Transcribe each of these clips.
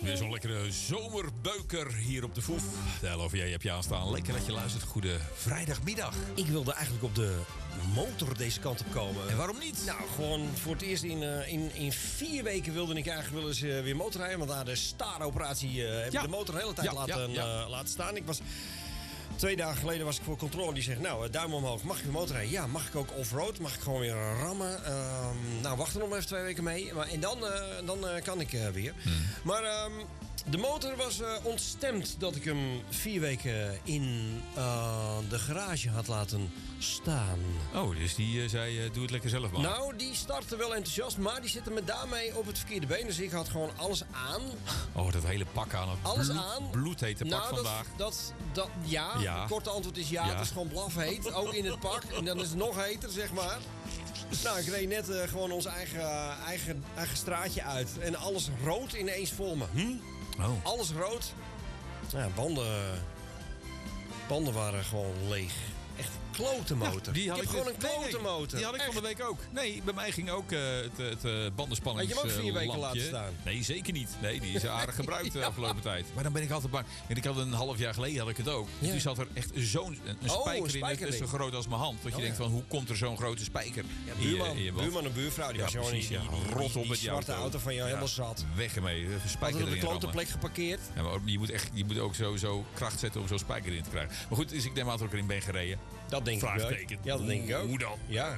Weer zo'n lekkere zomerbeuker hier op de Foef. De LOVJ heb je aanstaan. Lekker dat je luistert. Goede vrijdagmiddag. Ik wilde eigenlijk op de motor deze kant op komen. En waarom niet? Nou, gewoon voor het eerst in 4 weken wilde ik eigenlijk wel eens weer motorrijden. Want na de staaroperatie heb ik de motor de hele tijd laten staan. Ik was... 2 dagen geleden was ik voor controle. Die zegt, nou, duim omhoog. Mag ik weer motorrijden? Ja. Mag ik ook offroad? Mag ik gewoon weer rammen? Nou, wacht er nog maar even 2 weken mee. En dan kan ik weer. Maar de motor was ontstemd dat ik hem 4 weken in de garage had laten staan. Oh, dus die zei, doe het lekker zelf maar. Nou, die startte wel enthousiast, maar die zette me daarmee op het verkeerde been. Dus ik had gewoon alles aan. Oh, dat hele pak aan. Alles aan. Bloedhete pak vandaag. Het korte antwoord is ja. Het is gewoon blafheet, ook in het pak. En dan is het nog heter, zeg maar. Nou, ik reed net gewoon ons eigen straatje uit. En alles rood ineens voor me. Oh. Alles rood. Ja, banden waren gewoon leeg. Echt klote motor. Ja, ik heb gewoon een klote motor. Die had ik van de week ook. Nee, bij mij ging ook het bandenspanningslampje. Had je hem ook 4 weken laten staan? Nee, zeker niet. Nee, die is aardig gebruikt de afgelopen tijd. Maar dan ben ik altijd bang. En ik had een half jaar geleden had ik het ook. Ja. Toen zat er echt zo'n spijker in. Zo groot als mijn hand. Dat je denkt van, hoe komt er zo'n grote spijker? Ja, buurman en buurvrouw. Die was gewoon rot op die zwarte auto van jou helemaal zat. Weg ermee. Spijker op de klote plek geparkeerd. Ja, maar je moet ook zo kracht zetten om zo'n spijker in te krijgen. Maar goed, dus ik neem aan dat ik erin ben gereden. Dat denk ik ook. Ja, dat denk ik ook. Hoe dan? Ja.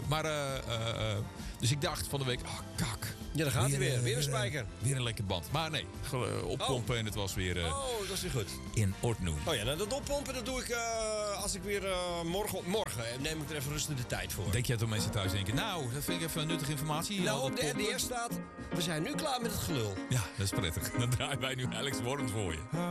Dus ik dacht van de week, kak. Ja, dan gaat hij weer. Weer een spijker. Weer een lekker band. Maar nee, oppompen en het was weer... dat is weer goed. In ordnung. Oh ja, nou dat oppompen dat doe ik als ik weer morgen neem ik er even rustig de tijd voor. Denk jij dat mensen thuis denken, nou, dat vind ik even nuttige informatie. Nou, op de RDS staat, we zijn nu klaar met het gelul. Ja, dat is prettig. Dan draaien wij nu Alex Warren voor je.